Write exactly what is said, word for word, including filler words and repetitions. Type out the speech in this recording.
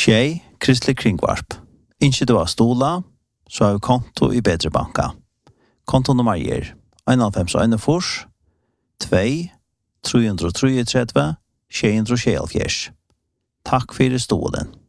Tjej, Kristelig Kringvarp. Ikke du har stola, så har vi konto i Bedre Banka. Kontonummer er en fem en fors, to, tre tre tre, tre, sju tre sju. Takk for stolen.